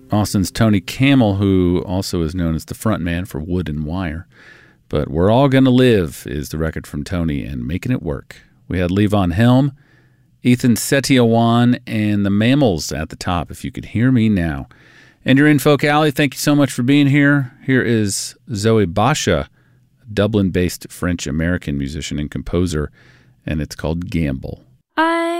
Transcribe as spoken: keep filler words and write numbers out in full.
Austin's Tony Camel, who also is known as the frontman for Wood and Wire. But We're All Gonna Live is the record from Tony and Making It Work. We had Levon Helm, Ethan Setiowan, and the Mammals at the top, If You Could Hear Me Now. And you're in Folk Alley. Thank you so much for being here. Here is Zoe Basha, a Dublin-based French-American musician and composer, and it's called Gamble. I